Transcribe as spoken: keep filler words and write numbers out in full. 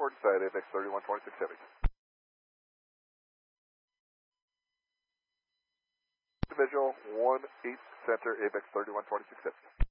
port inside, A B X thirty-one twenty-six Heavy. Individual one eight center, A B X thirty-one twenty-six Heavy.